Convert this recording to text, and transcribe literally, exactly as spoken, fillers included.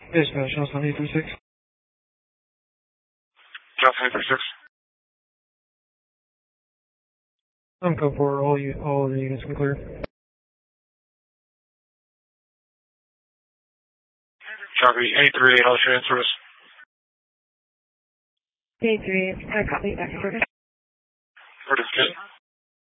Dispatch, Johnson eight three six. Johnson eight three six. I'm code four, all, you, all of the units can clear. Copy, eight three eight, all share in service. eight three eight, I copy, back to service. Certificate.